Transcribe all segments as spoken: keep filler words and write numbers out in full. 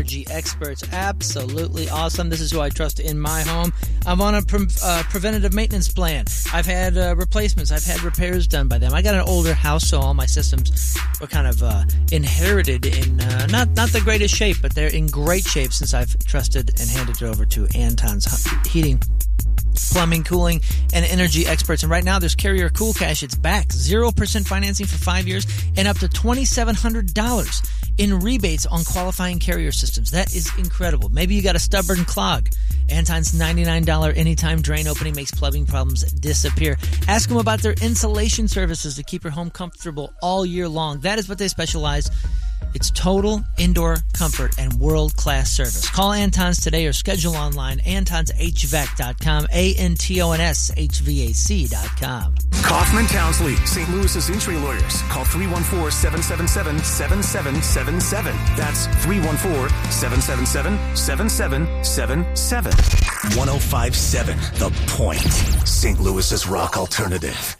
Energy experts. Absolutely awesome. This is who I trust in my home. I'm on a pre- uh, preventative maintenance plan. I've had uh, replacements. I've had repairs done by them. I got an older house, so all my systems were kind of uh, inherited in uh, not, not the greatest shape, but they're in great shape since I've trusted and handed it over to Anton's Heating, Plumbing, Cooling, and Energy experts. And right now, there's Carrier Cool Cash. It's back. zero percent financing for five years and up to twenty-seven hundred dollars in rebates on qualifying Carrier systems. That is incredible. Maybe you got a stubborn clog. Anton's ninety-nine dollars anytime drain opening makes plumbing problems disappear. Ask them about their insulation services to keep your home comfortable all year long. That is what they specialize. It's total indoor comfort and world-class service. Call Anton's today or schedule online, antons h v a c dot com, A N T O N S H V A C dot com. Kaufman Townsley, Saint Louis's injury lawyers. Call three one four, seven seven seven, seven seven seven seven. That's three one four, seven seven seven, seven seven seven seven. one oh five point seven The Point, Saint Louis's rock alternative.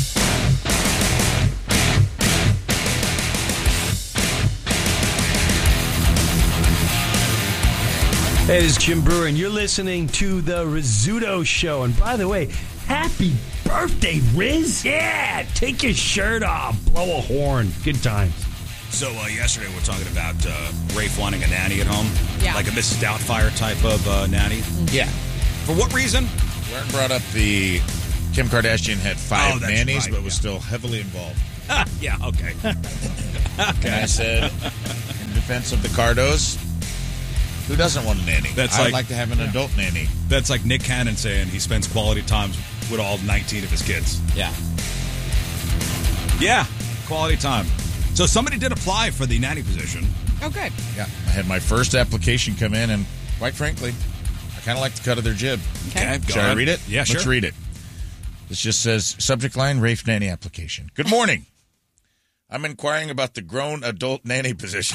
Hey, this is Jim Brewer, and you're listening to The Rizzuto Show. And by the way, happy birthday, Riz. Yeah, take your shirt off, blow a horn. Good times. So uh, yesterday we were talking about uh, Rafe wanting a nanny at home. Yeah. Like a Missus Doubtfire type of uh, nanny. Yeah. For what reason? Warren brought up the Kim Kardashian had five Oh, that's nannies, right, but was yeah. still heavily involved. Yeah, okay. And I said, in defense of the Cardos, who doesn't want a nanny? That's I'd like- like to have an adult nanny. That's like Nick Cannon saying he spends quality times with all nineteen of his kids. Yeah. Yeah, quality time. So somebody did apply for the nanny position. Oh, good. Yeah. I had my first application come in, and quite frankly, I kind of like the cut of their jib. Okay, go Shall I ahead. read it? Yeah, Let's sure. read it. This just says, subject line, Rafe nanny application. Good morning. I'm inquiring about the grown adult nanny position.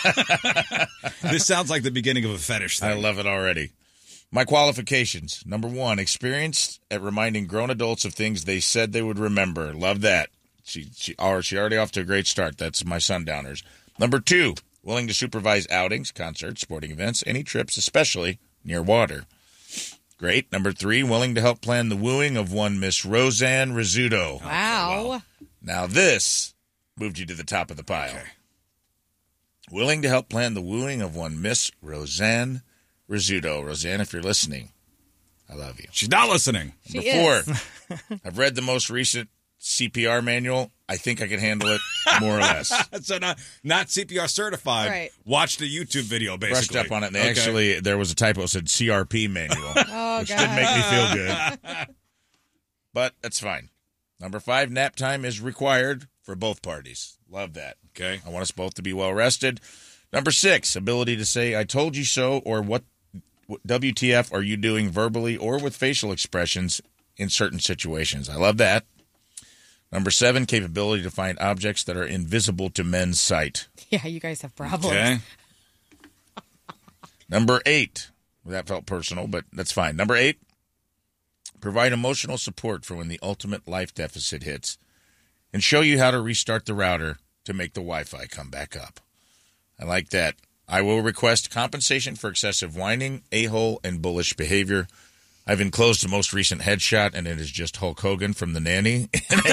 This sounds like the beginning of a fetish thing. I love it already. My qualifications. Number one, experienced at reminding grown adults of things they said they would remember. Love that. She, she, or she already off to a great start. That's my sundowners. Number two, willing to supervise outings, concerts, sporting events, any trips, especially near water. Great. Number three, willing to help plan the wooing of one Miss Roseanne Rizzuto. Wow. Okay, well, now this moved you to the top of the pile. Okay. Willing to help plan the wooing of one Miss Roseanne Rizzuto. Roseanne, if you're listening, I love you. She's not listening. She Number is. four, I've read the most recent C P R manual. I think I can handle it more or less. So not not C P R certified. Right. Watched a YouTube video, basically. Brushed up on it. And they Okay. actually, there was a typo that said C R P manual, Oh, which God. didn't make me feel good. But that's fine. Number five, nap time is required for both parties. Love that. Okay. I want us both to be well rested. Number six, ability to say, I told you so, or what, what W T F are you doing verbally or with facial expressions in certain situations. I love that. Number seven, capability to find objects that are invisible to men's sight. Yeah, you guys have problems. Okay. Number eight, well, that felt personal, but that's fine. Number eight, provide emotional support for when the ultimate life deficit hits and show you how to restart the router to make the Wi-Fi come back up. I like that. I will request compensation for excessive whining, a-hole, and bullish behavior. I've enclosed the most recent headshot, and it is just Hulk Hogan from The Nanny.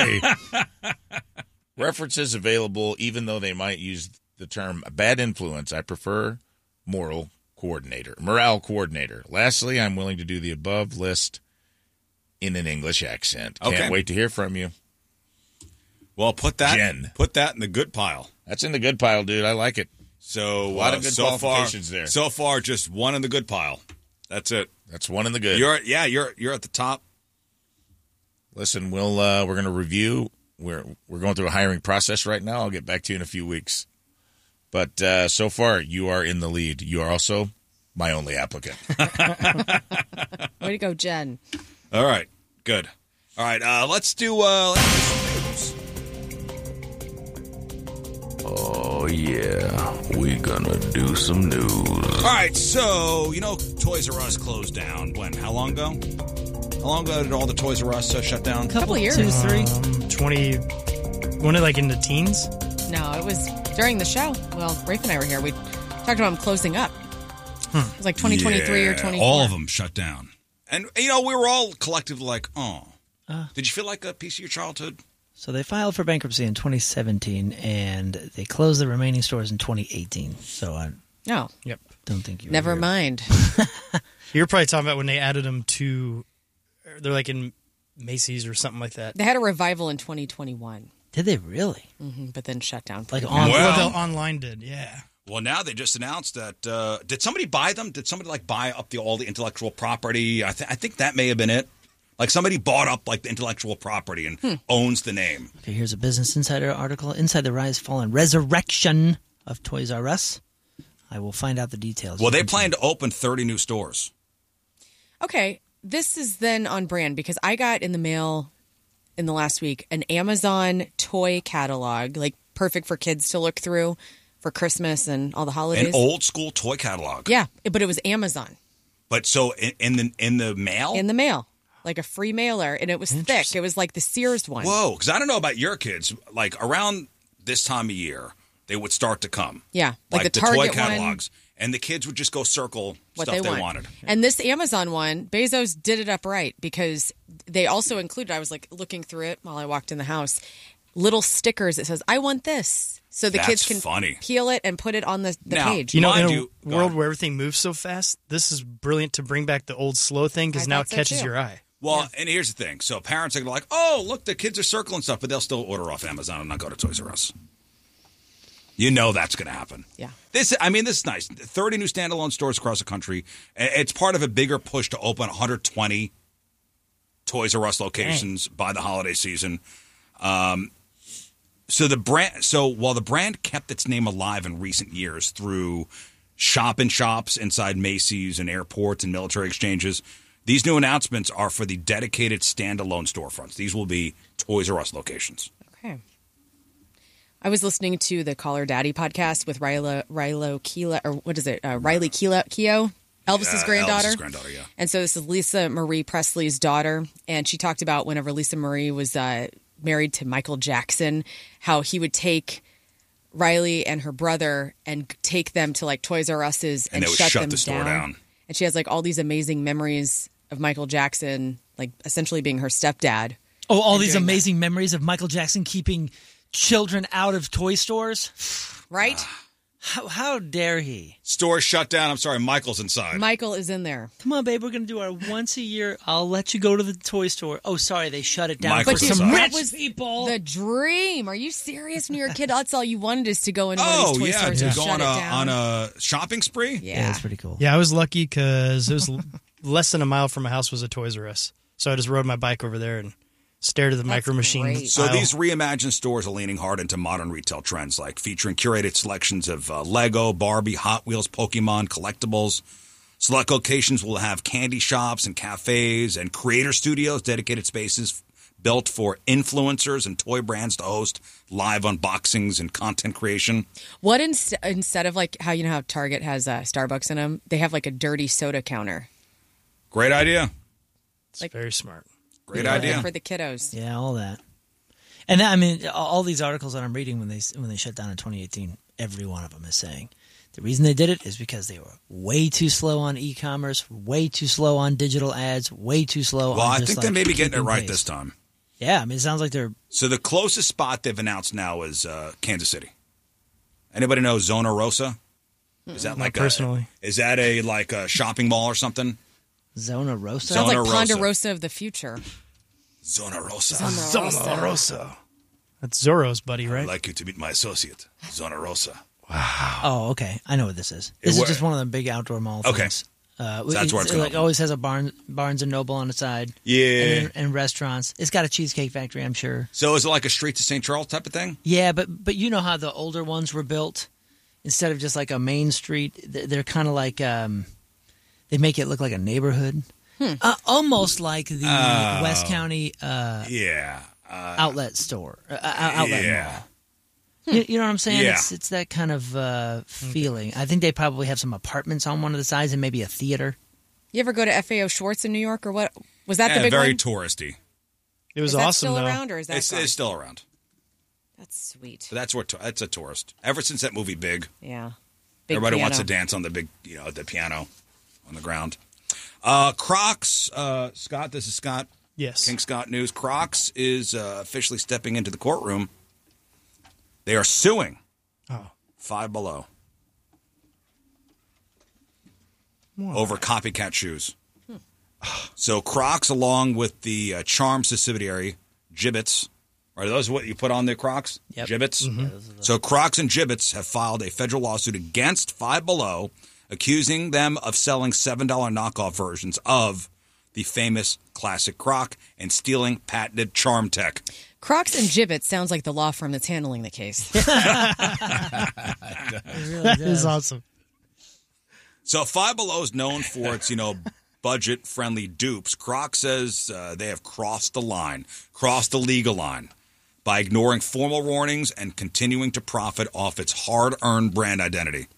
References available, even though they might use the term bad influence. I prefer moral coordinator, morale coordinator. Lastly, I'm willing to do the above list in an English accent. Can't Okay. wait to hear from you. Well, put that Jen. put that in the good pile. That's in the good pile, dude. I like it. So A lot uh, of good so far, qualifications there. So far, just one in the good pile. That's it. That's one in the good. You're yeah, you're you're at the top. Listen, we'll uh, we're going to review. We're we're going through a hiring process right now. I'll get back to you in a few weeks. But uh, so far, you are in the lead. You are also my only applicant. Way to go, Jen. All right, good. All right, uh, let's do uh, let's do some news. Oh, yeah. We gonna do some news. All right, so you know Toys R Us closed down when? How long ago? How long ago did all the Toys R Us uh, shut down? Couple years. Two, three. Um, twenty. When it like in the teens? No, it was during the show. Well, Rafe and I were here. We Talked about them closing up. Hmm. It was like twenty twenty-three yeah, or twenty-four. All of them shut down. And, you know, we were all collectively like, oh. Uh, Did you feel like a piece of your childhood? So they filed for bankruptcy in twenty seventeen, and they closed the remaining stores in twenty eighteen. So I No. Yep. don't think you. Never were here. mind. You're probably talking about when they added them to, they're like in Macy's or something like that. They had a revival in twenty twenty-one, Did they really? mm-hmm, but then shut down. Like pretty on? Well- Well, the online did, yeah. Well, now they just announced that. Uh, did somebody buy them? Did somebody like buy up the all the intellectual property? I, th- I think that may have been it. Like somebody bought up like the intellectual property and Hmm. owns the name. Okay, here's a Business Insider article: Inside the Rise, Fall, and Resurrection of Toys R Us. I will find out the details. Well, they plan to open thirty new stores. Okay, this is then on brand because I got in the mail in the last week an Amazon toy catalog, like perfect for kids to look through for Christmas and all the holidays. An old school toy catalog. Yeah, but it was Amazon But so in, in the in the mail. in the mail, like a free mailer, and it was thick. It was like the Sears one. Whoa, because I don't know about your kids. Like around this time of year, they would start to come. Yeah, like, like the toy Target one. catalogs, and the kids would just go circle What stuff they, they want. wanted. And this Amazon one, Bezos did it up right because they also included, I was like looking through it while I walked in the house, little stickers that says, I want this. So the That's kids can funny. peel it and put it on the, the Now, page. You know, Mind in a you- go world on. where everything moves so fast, this is brilliant to bring back the old slow thing because I now thought it so, catches too. your eye. Well, and here's the thing. So parents are like, oh, look, the kids are circling stuff, but they'll still order off Amazon and not go to Toys R Us. You know that's going to happen. Yeah. This, I mean, this is nice. thirty new standalone stores across the country. It's part of a bigger push to open one hundred twenty Toys R Us locations by the holiday season. Um, so the brand, so while the brand kept its name alive in recent years through shop and shops inside Macy's and airports and military exchanges, these new announcements are for the dedicated standalone storefronts. These will be Toys R Us locations. Okay. I was listening to the Call Her Daddy podcast with Rilo, Rilo Keough, or what is it? Uh, Riley Keough, Keough, Elvis's Uh, granddaughter. Elvis's granddaughter, yeah. And so this is Lisa Marie Presley's daughter. And she talked about whenever Lisa Marie was uh, married to Michael Jackson, how he would take Riley and her brother and take them to like Toys R Us's and, And they would shut, shut them the store down. And she has like all these amazing memories of Michael Jackson, like essentially being her stepdad. Oh, all and these doing amazing memories of Michael Jackson keeping children out of toy stores. Right? How, how dare he? Store shut down. I'm sorry, Michael's inside. Michael is in there. Come on, babe, we're going to do our once a year. I'll let you go to the toy store. Oh, sorry, they shut it down Michael's for some inside. rich That was people. The dream. Are you serious? When you were a kid, that's all you wanted is to go into one of Oh, these toy yeah, stores to and go shut on it a, down. on a shopping spree? yeah. yeah, it's pretty cool. Yeah, I was lucky because it was l- less than a mile from my house was a Toys R Us. So I just rode my bike over there and stared at the That's micro machine. great. So aisle. these reimagined stores are leaning hard into modern retail trends, like featuring curated selections of uh, Lego, Barbie, Hot Wheels, Pokemon, collectibles. Select locations will have candy shops and cafes and creator studios, dedicated spaces built for influencers and toy brands to host live unboxings and content creation. What ins- instead of like how you know how Target has uh, Starbucks in them, they have like a dirty soda counter. Great idea. It's like- very smart. Great for, idea. for the kiddos. Yeah, all that. And that, I mean, all all these articles that I'm reading when they when they shut down in twenty eighteen, every one of them is saying the reason they did it is because they were way too slow on e-commerce, way too slow on digital ads, way too slow Well, on I just, think like, they may be getting it keeping right pace. this time. Yeah, I mean, it sounds like they're So the closest spot they've announced now is uh, Kansas City. Anybody know Zona Rosa? Is that Not like personally. A, is that a like a shopping mall or something? Zona Rosa. Sounds like Zona Rosa. Ponderosa of the future. Zona Rosa. Zona Zona Rosa. That's Zorro's buddy, right? I'd like you to meet my associate, Zona Rosa. Oh, okay. I know what this is. It This wa- is just one of the big outdoor mall Okay. things. Uh, So that's where it's it, gonna like open. always has a Barnes Barnes and Noble on the side. Yeah. and, and restaurants. It's got a Cheesecake Factory, I'm sure. So is it like a Streets of Saint Charles type of thing? Yeah, but but you know how the older ones were built instead of just like a main street. th- They're kind of like um, they make it look like a neighborhood, uh, almost like the Oh. West County uh, Yeah. Uh, outlet store, uh, uh, outlet yeah. mall. You, you know what I'm saying? Yeah. It's it's that kind of uh, feeling. I think they probably have some apartments on one of the sides and maybe a theater. You ever go to F A O Schwartz in New York or what? Was that Yeah, the big very one? touristy. It was is that awesome, still though. around or is that It's, gone? it's still around. That's sweet. So that's where to, that's a tourist. Ever since that movie Big, Yeah. Big Everybody piano. wants to dance on the big, you know, the piano on the ground. Uh, Crocs, uh, Scott, this is Scott. Yes. King Scott News. Crocs is uh, officially stepping into the courtroom. They are suing Oh. Five Below over copycat shoes. Hmm. So Crocs, along with the uh, Charm subsidiary Jibbitz, are those what you put on the Crocs? Yep. Jibbitz? Mhm. Yeah, those are the- So Crocs and Jibbitz have filed a federal lawsuit against Five Below, accusing them of selling seven dollar knockoff versions of the famous classic Croc and stealing patented Charm tech. Crocs and Gibbets sounds like the law firm that's handling the case. That is awesome. So Five Below is known for its, you know, budget-friendly dupes. Crocs says uh, they have crossed the line, crossed the legal line, by ignoring formal warnings and continuing to profit off its hard-earned brand identity.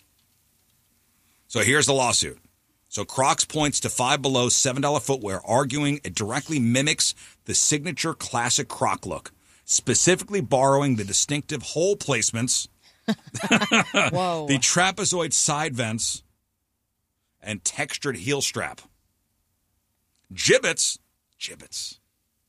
So here's the lawsuit. So Crocs points to Five Below's seven dollar footwear, arguing it directly mimics the signature classic Croc look, specifically borrowing the distinctive hole placements, Whoa. the trapezoid side vents, and textured heel strap. Jibbitz, Jibbitz,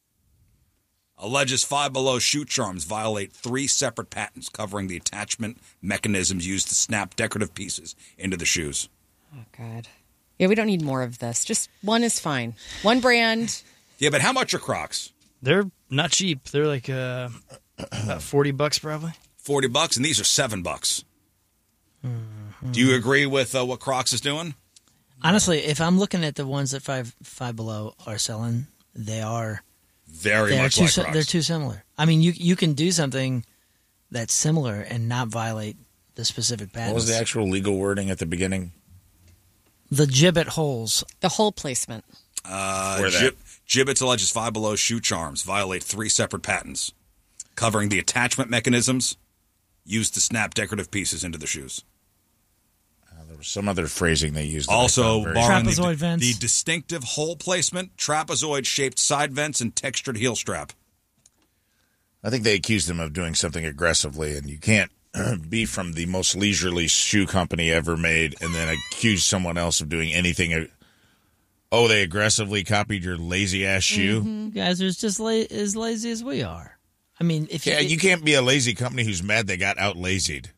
alleges Five Below shoe charms violate three separate patents covering the attachment mechanisms used to snap decorative pieces into the shoes. Oh, God. Yeah, we don't need more of this. Just one is fine. One brand. Yeah, but how much are Crocs? They're not cheap. They're like uh, about forty bucks probably. Forty bucks, and these are seven bucks. Mm-hmm. Do you agree with uh, what Crocs is doing? Honestly, if I'm looking at the ones that Five Five Below are selling, they are Very they're much too like si- Crocs. they're too similar. I mean, you you can do something that's similar and not violate the specific patents. What was the actual legal wording at the beginning? The gibbet holes. The hole placement. Uh, Where that? Jib- Jibbitz alleges Five Below shoe charms violate three separate patents covering the attachment mechanisms used to snap decorative pieces into the shoes. Uh, there was some other phrasing they used. that I Also, found very- borrowing the, Trapezoid vents. the distinctive hole placement, trapezoid-shaped side vents, and textured heel strap. I think they accused them of doing something aggressively, and you can't be from the most leisurely shoe company ever made and then accuse someone else of doing anything. Oh, they aggressively copied your lazy-ass shoe? You guys are just la- as lazy as we are. I mean, if Yeah, you, you can't be a lazy company who's mad they got out-lazied.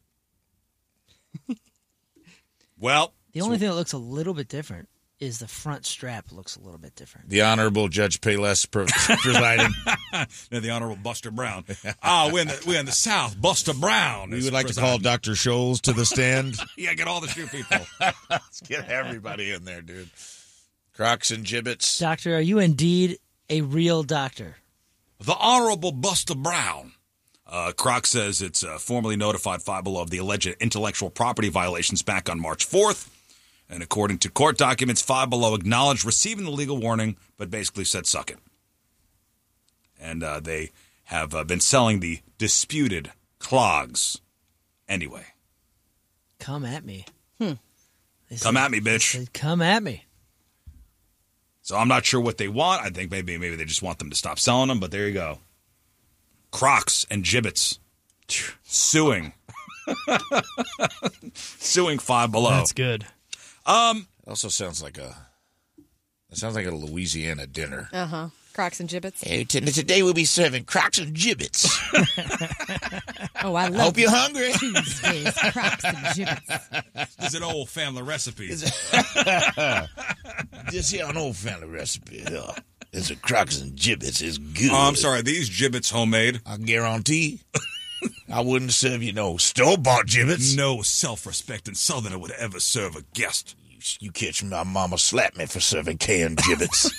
Well, the only thing that looks a little bit different is the front strap looks a little bit different. The Honorable Judge Payless pre- presiding. the Honorable Buster Brown. Ah, we're in the, we're in the South. Buster Brown. We is would like to presiding. call Doctor Scholes to the stand. Yeah, get all the shoe people. Let's get everybody in there, dude. Crocs and Jibbits. Doctor, are you indeed a real doctor? The Honorable Buster Brown. Uh, Croc says it's uh, formally notified Five Below of the alleged intellectual property violations back on March fourth. And according to court documents, Five Below acknowledged receiving the legal warning, but basically said, suck it. And uh, they have uh, been selling the disputed clogs anyway. Come at me. Hmm. They Come said- at me, bitch. they said, Come at me. So I'm not sure what they want. I think maybe maybe they just want them to stop selling them, but there you go. Crocs and Jibbits suing. Suing Five Below. That's good. Um, Also sounds like a. It sounds like a Louisiana dinner. Uh huh. Crocs and Gibbets. Hey, t- today we'll be serving Crocs and Jibbits. Oh, I love Hope you're hungry. Tuesdays. Crocs and Gibbets. It's an old family recipe. This here an old family recipe. Yeah. It's a Crocs and Jibbits. It's good. Oh, I'm sorry. These Jibbits homemade. I guarantee I wouldn't serve you no store-bought Jibbits. No self-respecting Southerner would ever serve a guest. You, you catch my mama slap me for serving canned Jibbits.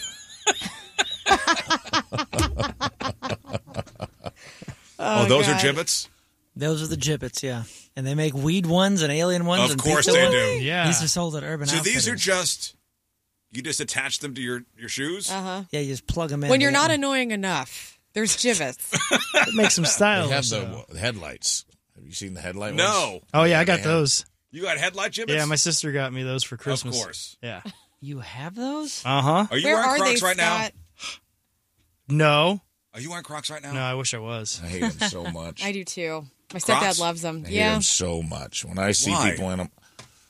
Oh, those God. are Jibbits? Those are the gibbets, yeah. And they make weed ones and alien ones. Of and course pizza they ones. do. Yeah. These are sold at Urban So these are Outfitters. just, you just attach them to your, your shoes? Uh-huh. Yeah, you just plug them in. When you're They- not annoying enough, there's Gibbets. It makes some They stylish. have though. the headlights. Have you seen the headlight ones? No. Oh yeah, I got they have- those. You got headlight Jibbits? Yeah, my sister got me those for Christmas. Of course. Yeah. You have those? Uh huh. Are you Where wearing are Crocs they, right Scott? No. now? Are you wearing Crocs right now? No, I wish I was. I hate them so much. I do too. My Crocs? stepdad loves them. I hate Yeah. them so much. When I see Why? people in them,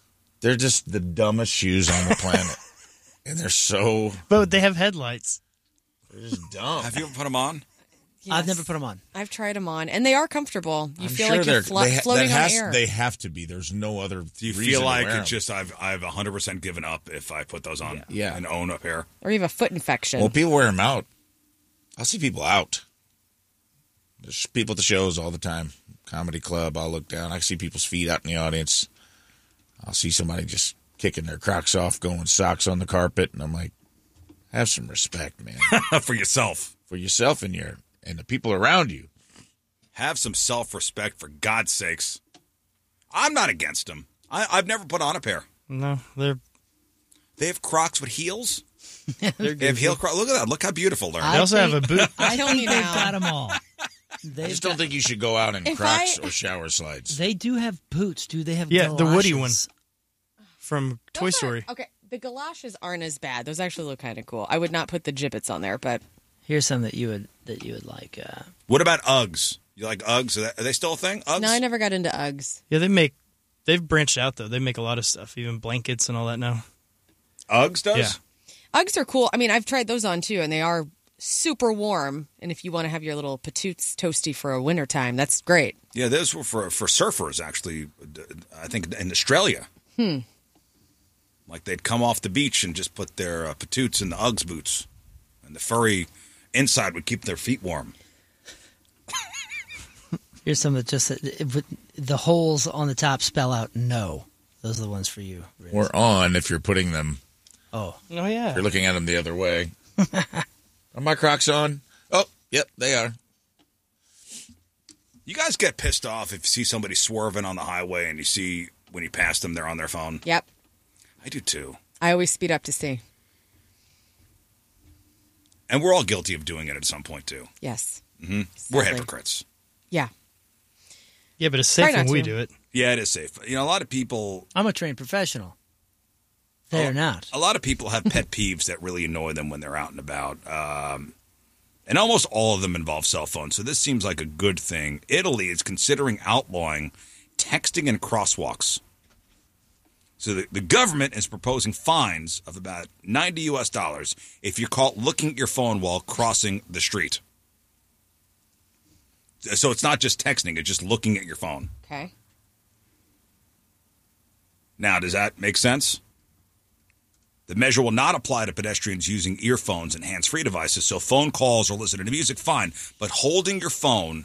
They're just the dumbest shoes on the planet. And they're so... But they have headlights. They're just dumb. Have you ever put them on? Yes. I've never put them on. I've tried them on, and they are comfortable. You I'm feel sure like you're they're flo- they ha- floating that has, on air. They have to be. There's no other. Do you reason feel to like wear it 'em. just I've I've one hundred percent given up if I put those on Yeah. and own a pair? Or you have a foot infection. Well, people wear them out. I see people out. There's people at the shows all the time. Comedy club. I'll look down. I see people's feet out in the audience. I'll see somebody just kicking their Crocs off, going socks on the carpet, and I'm like, have some respect, man, For yourself. for yourself and your and the people around you. Have some self-respect, for God's sakes. I'm not against them. I, I've never put on a pair. No, they're They have Crocs with heels. they're They have good. heel Crocs. Look at that. Look how beautiful they're. They also have a boot. I Tell think me they've now. got them all. I They've just don't got- think you should go out in If Crocs I- or shower slides. They do have boots. Do they have? Yeah, the Woody galoshes? from Toy Those Story. Aren't, okay, the galoshes aren't as bad. Those actually look kind of cool. I would not put the gibbets on there, but Here's some that you would that you would like. Uh, What about Uggs? You like Uggs? Are, that, are they still a thing? Uggs? no, I never got into Uggs. Yeah, they make. They've branched out though. They make a lot of stuff, even blankets and all that now. Uggs does? Yeah. Uggs are cool. I mean, I've tried those on too, and they are super warm. And if you want to have your little patoots toasty for a wintertime, that's great. Yeah, those were for, for surfers, actually, I think in Australia. Hmm. Like they'd come off the beach and just put their uh, patoots in the Uggs boots. And the furry inside would keep their feet warm. here's some that just it, would- the holes on the top spell out no. Those are the ones for you. Riz. Or on if you're putting them. Oh, Oh yeah. You're looking at them the other way. Are my Crocs on? Oh, yep, they are. You guys get pissed off if you see somebody swerving on the highway and you see when you pass them, they're on their phone? Yep. I do too. I always speed up to see. And we're all guilty of doing it at some point too. Yes. hmm We're Sadly. hypocrites. Yeah. Yeah, but it's Try safe not when we to. do it. Yeah, it is safe. You know, a lot of people I'm a trained professional. They're Oh, not. A lot of people have pet peeves that really annoy them when they're out and about. Um, and almost all of them involve cell phones. So this seems like a good thing. Italy is considering outlawing texting and crosswalks. So the, the government is proposing fines of about ninety U S dollars if you're caught looking at your phone while crossing the street. So it's not just texting, it's just looking at your phone. Okay. Now, does that make sense? The measure will not apply to pedestrians using earphones and hands-free devices, so phone calls or listening to music, fine. But holding your phone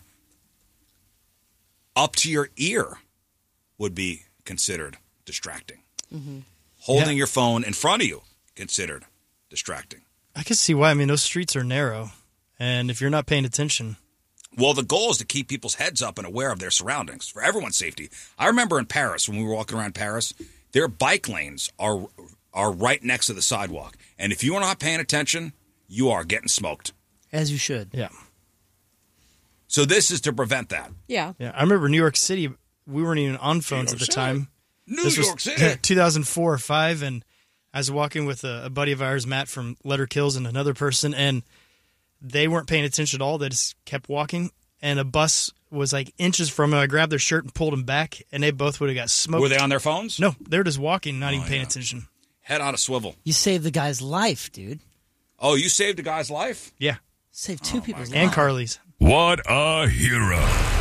up to your ear would be considered distracting. Mm-hmm. Holding Yeah. your phone in front of you, considered distracting. I can see why. I mean, those streets are narrow, and if you're not paying attention, Well, the goal is to keep people's heads up and aware of their surroundings for everyone's safety. I remember in Paris, when we were walking around Paris, their bike lanes are are right next to the sidewalk. And if you are not paying attention, you are getting smoked. As you should. yeah, So this is to prevent that. Yeah. yeah. I remember New York City. We weren't even on phones York at the City. time. New This York was City. two thousand four or five, and I was walking with a, a buddy of ours, Matt from Letter Kills, and another person, and they weren't paying attention at all. They just kept walking, and a bus was like inches from them. I grabbed their shirt and pulled them back, and they both would have got smoked. Were they on their phones? No, they were just walking, not even paying yeah. attention. Head on a swivel. You saved the guy's life, dude. Oh, you saved a guy's life? Yeah, Saved two people's and lives. Carly's. What a hero.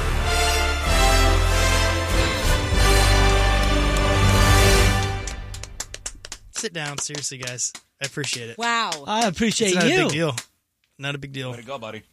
Sit down, seriously, guys. I appreciate it. Wow. I appreciate It's not you. a big deal. Not a big deal. Way to go, buddy.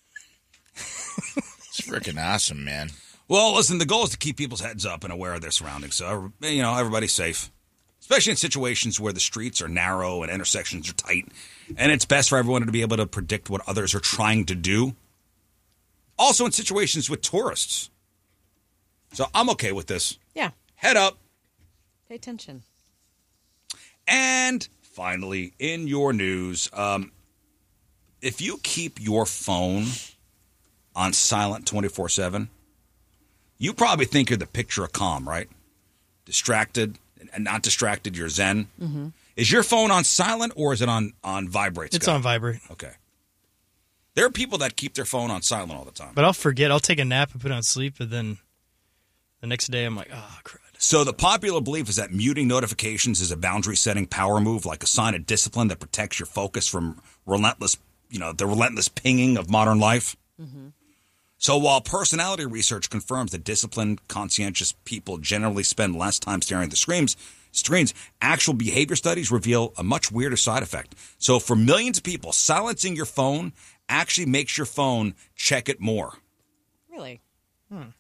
It's freaking awesome, man. Well, listen, the goal is to keep people's heads up and aware of their surroundings. So, you know, everybody's safe. Especially in situations where the streets are narrow and intersections are tight. And it's best for everyone to be able to predict what others are trying to do. Also in situations with tourists. So I'm okay with this. Yeah. Head up. Pay attention. And finally, in your news, um, if you keep your phone on silent twenty-four seven, you probably think you're the picture of calm, right? Distracted and not distracted, you're zen. Mm-hmm. Is your phone on silent or is it on, on vibrate? It's Scott? on vibrate. Okay. There are people that keep their phone on silent all the time. But I'll forget. I'll take a nap and put it on sleep, and then the next day I'm like, oh, crud. So the popular belief is that muting notifications is a boundary-setting power move, like a sign of discipline that protects your focus from relentless, you know, the relentless pinging of modern life. Mm-hmm. So while personality research confirms that disciplined, conscientious people generally spend less time staring at the screens, screens, actual behavior studies reveal a much weirder side effect. So for millions of people, silencing your phone actually makes your phone check it more. Really? Hmm.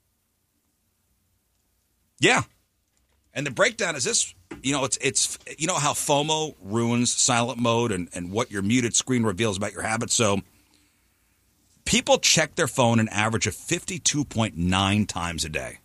Yeah. And the breakdown is this, you know, it's, it's you know how FOMO ruins silent mode and, and what your muted screen reveals about your habits. So people check their phone an average of fifty-two point nine times a day.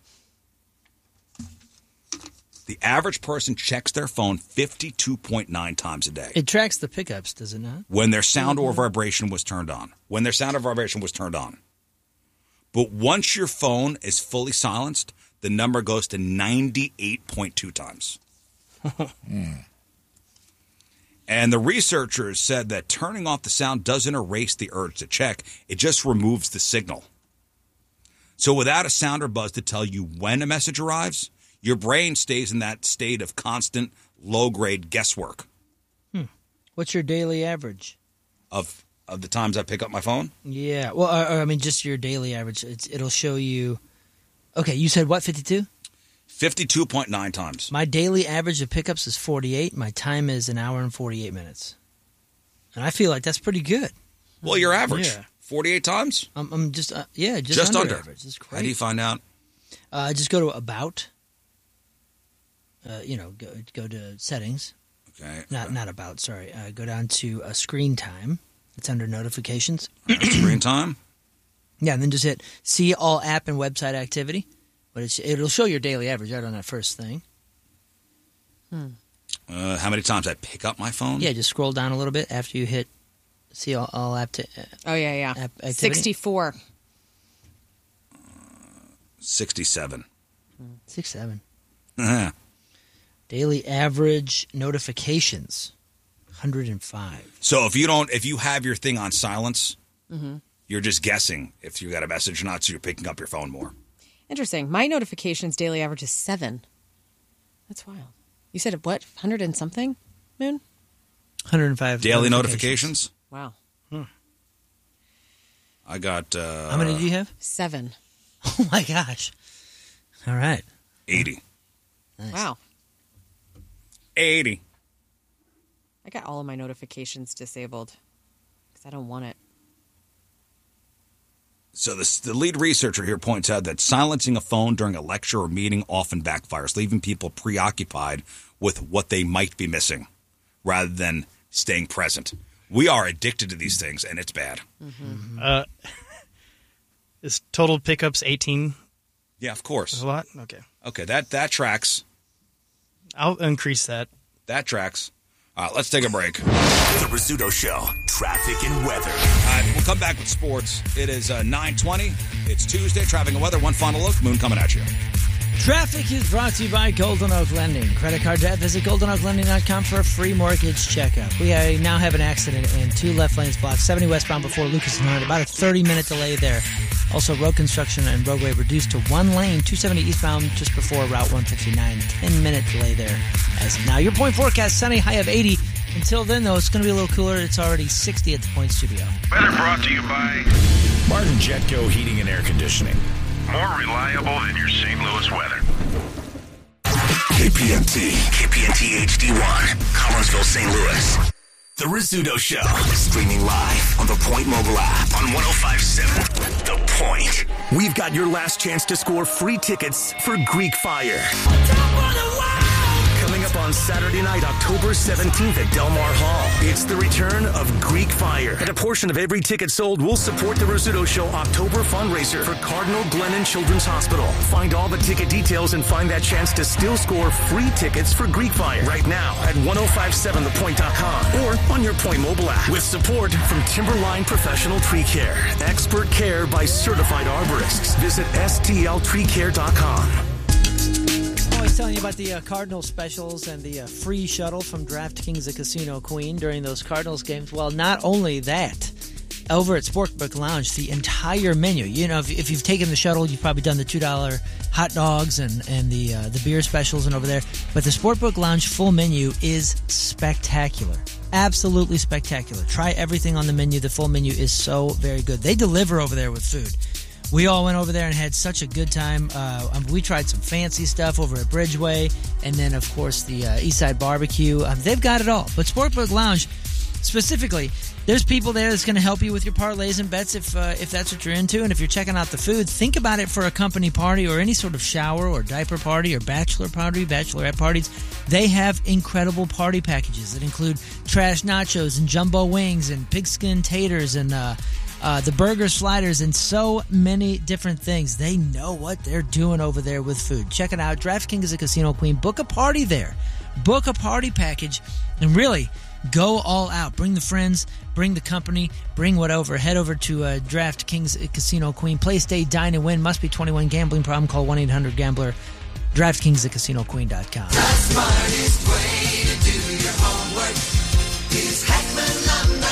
The average person checks their phone fifty-two point nine times a day. It tracks the pickups, does it not? When their sound or vibration was turned on. When their sound or vibration was turned on. But once your phone is fully silenced, the number goes to ninety-eight point two times. mm. And the researchers said that turning off the sound doesn't erase the urge to check. It just removes the signal. So without a sound or buzz to tell you when a message arrives, your brain stays in that state of constant low-grade guesswork. Hmm. What's your daily average? Of of the times I pick up my phone? Yeah. Well, or, or, I mean, just your daily average. It's, it'll show you... Okay, you said what, fifty-two? fifty-two point nine times. My daily average of pickups is forty-eight. My time is an hour and forty-eight minutes. And I feel like that's pretty good. Well, your average. Yeah. forty-eight times? I'm, I'm just, uh, yeah, just, just under, under. average. That's great. How do you find out? Uh, just go to About. Uh, you know, go, go to Settings. Okay. Not not About, sorry. Uh, go down to uh, Screen Time. It's under Notifications. Right, screen Time? Yeah, and then just hit See All App and Website Activity. But it's, it'll show your daily average right on that first thing. Hmm. Uh, how many times I pick up my phone? Yeah, just scroll down a little bit after you hit See All, all App. To, uh, oh, yeah, yeah. App activity. sixty-four. Uh, sixty-seven. Six, seven. Uh-huh. Daily average notifications, one hundred five. So if you don't, if you have your thing on silence, mm-hmm. you're just guessing if you got a message or not, so you're picking up your phone more. Interesting. My notifications daily average is seven. That's wild. You said what? one hundred and something, Moon? one hundred five daily notifications. notifications? Wow. Hmm. I got... Uh, How many do you have? Seven. Oh, my gosh. All right. eighty. Nice. Wow. eighty. I got all of my notifications disabled because I don't want it. So this, the lead researcher here points out that silencing a phone during a lecture or meeting often backfires, leaving people preoccupied with what they might be missing rather than staying present. We are addicted to these things, and it's bad. Mm-hmm. Uh, is total pickups eighteen? Yeah, of course. A lot? Okay. Okay, that, that tracks. I'll increase that. That tracks. All right, let's take a break. The Rizzuto Show, traffic and weather. All right, we'll come back with sports. It is uh, nine twenty. It's Tuesday. Traffic and weather. One final look. Moon coming at you. Traffic is brought to you by Golden Oak Lending. Credit card debt, visit golden oak lending dot com for a free mortgage checkup. We uh, now have an accident in two left lanes blocked, seventy westbound before Lucas and Hunt. About a thirty-minute delay there. Also, road construction and roadway reduced to one lane, two seventy eastbound just before Route one fifty-nine. ten-minute delay there. As of now, your point forecast, sunny, high of eighty. Until then, though, it's going to be a little cooler. It's already sixty at the Point Studio. Weather brought to you by Martin Jetco Heating and Air Conditioning. More reliable than your Saint Louis weather. K P N T, K P N T H D one, Collinsville, Saint Louis. The Rizzuto Show, streaming live on the Point mobile app on one oh five point seven The Point. We've got your last chance to score free tickets for Greek Fire. Coming up on Saturday night, October seventeenth at Del Mar Hall. It's the return of Greek Fire. And a portion of every ticket sold will support the Rizzuto Show October fundraiser for Cardinal Glennon Children's Hospital. Find all the ticket details and find that chance to still score free tickets for Greek Fire right now at ten fifty-seven the point dot com or on your Point mobile app. With support from Timberline Professional Tree Care. Expert care by certified arborists. Visit S T L tree care dot com. Always telling you about the uh, Cardinals specials and the uh, free shuttle from DraftKings, the Casino Queen during those Cardinals games. Well, not only that, over at Sportsbook Lounge, the entire menu. You know, if, if you've taken the shuttle, you've probably done the two dollar hot dogs and, and the uh, the beer specials and over there. But the Sportsbook Lounge full menu is spectacular. Absolutely spectacular. Try everything on the menu. The full menu is so very good. They deliver over there with food. We all went over there and had such a good time. Uh, um, we tried some fancy stuff over at Bridgeway, and then, of course, the uh, Eastside Barbecue. Um, they've got it all. But Sportsbook Lounge, specifically, there's people there that's going to help you with your parlays and bets if uh, if that's what you're into. And if you're checking out the food, think about it for a company party or any sort of shower or diaper party or bachelor party, bachelorette parties. They have incredible party packages that include trash nachos and jumbo wings and pigskin taters and uh, uh, the burger sliders and so many different things. They know what they're doing over there with food. Check it out. DraftKings is a casino queen. Book a party there. Book a party package and really go all out. Bring the friends, bring the company, bring whatever. Head over to uh, DraftKings Casino Queen. Play, stay, dine, and win. Must be twenty-one. Gambling problem? Call one eight hundred gambler. DraftKings at casino queen dot com. The smartest way to do your homework is Hackman Lumber.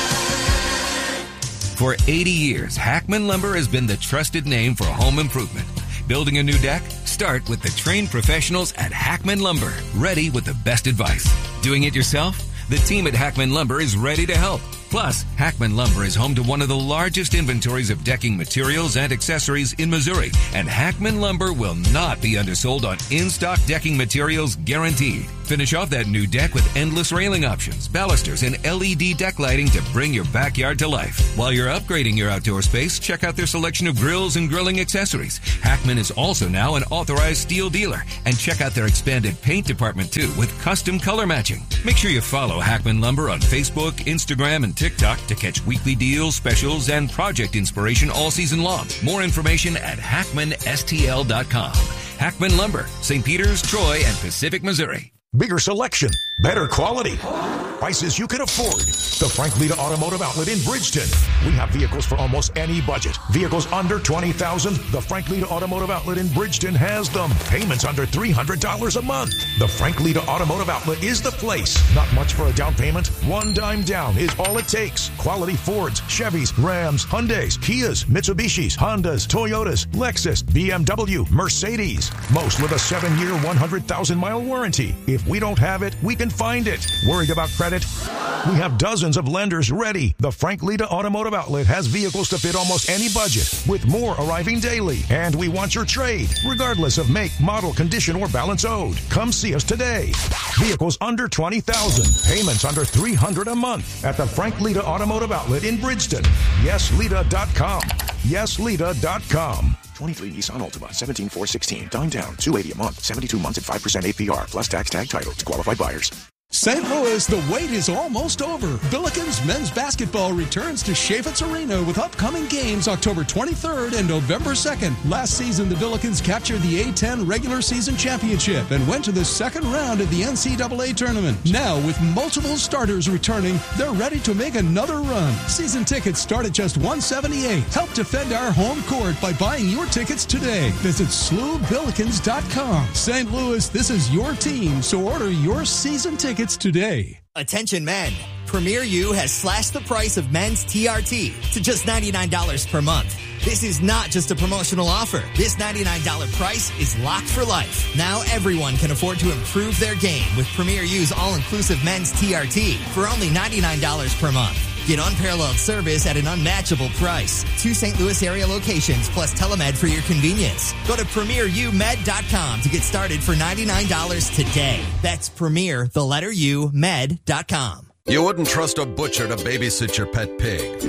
For eighty years, Hackman Lumber has been the trusted name for home improvement. Building a new deck? Start with the trained professionals at Hackman Lumber, ready with the best advice. Doing it yourself? The team at Hackman Lumber is ready to help. Plus, Hackman Lumber is home to one of the largest inventories of decking materials and accessories in Missouri, and Hackman Lumber will not be undersold on in-stock decking materials guaranteed. Finish off that new deck with endless railing options, balusters, and L E D deck lighting to bring your backyard to life. While you're upgrading your outdoor space, check out their selection of grills and grilling accessories. Hackman is also now an authorized steel dealer, and check out their expanded paint department too with custom color matching. Make sure you follow Hackman Lumber on Facebook, Instagram, and TikTok to catch weekly deals, specials, and project inspiration all season long. More information at hackman s t l dot com. Hackman Lumber, Saint Peters, Troy, and Pacific, Missouri. Bigger selection, better quality, prices you can afford. The Frank Lita Automotive Outlet in Bridgeton. We have vehicles for almost any budget. Vehicles under twenty thousand dollars. The Frank Lita Automotive Outlet in Bridgeton has them. Payments under three hundred dollars a month. The Frank Lita Automotive Outlet is the place. Not much for a down payment. One dime down is all it takes. Quality Fords, Chevys, Rams, Hyundais, Kias, Mitsubishis, Hondas, Toyotas, Lexus, B M W, Mercedes. Most with a seven-year, one hundred thousand mile warranty. If we don't have it, we can find it. Worried about credit? We have dozens of lenders ready. The Frank Lita Automotive Outlet has vehicles to fit almost any budget, with more arriving daily. And we want your trade, regardless of make, model, condition, or balance owed. Come see us today. Vehicles under twenty thousand dollars. Payments under three hundred dollars a month at the Frank Lita Automotive Outlet in Bridgeton. yes lita dot com. yes lita dot com. twenty-three Nissan Altima, seventeen four sixteen. Dime down, two hundred eighty dollars a month, seventy-two months at five percent A P R, plus tax tag title to qualified buyers. Saint Louis, the wait is almost over. Billikens men's basketball returns to Chaifetz Arena with upcoming games October twenty-third and November second. Last season, the Billikens captured the A ten regular season championship and went to the second round of the N C double A tournament. Now, with multiple starters returning, they're ready to make another run. Season tickets start at just one hundred seventy-eight dollars. Help defend our home court by buying your tickets today. Visit S L U Billikens dot com. Saint Louis, this is your team, so order your season tickets today. Attention men, Premier U has slashed the price of men's T R T to just ninety-nine dollars per month. This is not just a promotional offer. This ninety-nine dollars price is locked for life. Now everyone can afford to improve their game with Premier U's all-inclusive men's T R T for only ninety-nine dollars per month. Get unparalleled service at an unmatchable price. Two Saint Louis area locations plus telemed for your convenience. Go to premier u med dot com to get started for ninety-nine dollars today. That's premier, the letter U, med dot com. You wouldn't trust a butcher to babysit your pet pig.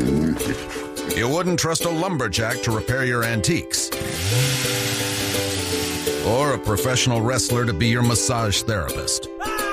You wouldn't trust a lumberjack to repair your antiques. Or a professional wrestler to be your massage therapist.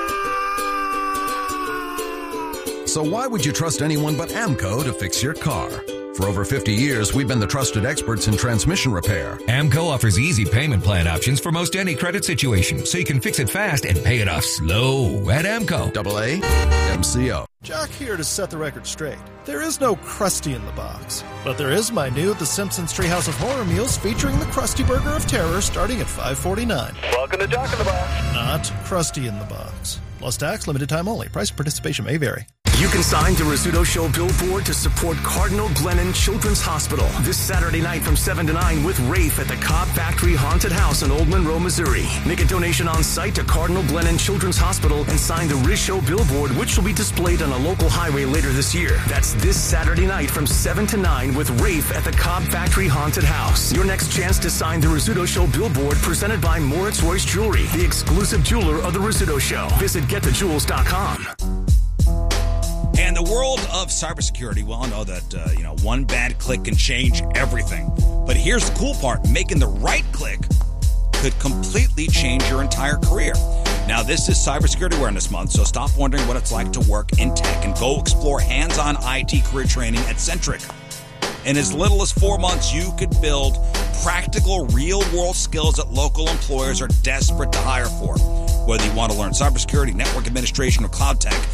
So why would you trust anyone but AMCO to fix your car? For over fifty years, we've been the trusted experts in transmission repair. AMCO offers easy payment plan options for most any credit situation, so you can fix it fast and pay it off slow at AMCO. Double A M C O. Jock here to set the record straight. There is no Krusty in the box, but there is my new The Simpsons Treehouse of Horror meals featuring the Krusty Burger of Terror starting at five forty-nine. Welcome to Jock in the Box. Not Krusty in the box. Plus tax, limited time only. Price and participation may vary. You can sign the Rizzuto Show billboard to support Cardinal Glennon Children's Hospital this Saturday night from seven to nine with Rafe at the Cobb Factory Haunted House in Old Monroe, Missouri. Make a donation on site to Cardinal Glennon Children's Hospital and sign the Riz Show billboard, which will be displayed on a local highway later this year. That's this Saturday night from seven to nine with Rafe at the Cobb Factory Haunted House. Your next chance to sign the Rizzuto Show billboard presented by Moritz Royce Jewelry, the exclusive jeweler of the Rizzuto Show. Visit get the jewels dot com. And the world of cybersecurity, we all know that, uh, you know, one bad click can change everything. But here's the cool part. Making the right click could completely change your entire career. Now, this is Cybersecurity Awareness Month, so stop wondering what it's like to work in tech and go explore hands-on I T career training at Centric. In as little as four months, you could build practical, real-world skills that local employers are desperate to hire for. Whether you want to learn cybersecurity, network administration, or cloud tech,